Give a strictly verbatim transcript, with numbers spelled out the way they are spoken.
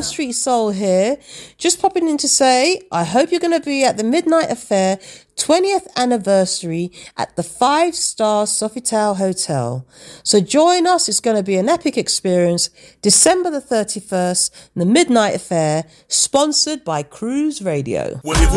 Street Soul here. Just popping in to say, I hope you're going to be at the Midnight Affair twentieth anniversary at the five star Sofitel Hotel. So join us. It's going to be an epic experience. December the thirty-first, the Midnight Affair, sponsored by Cruise Radio.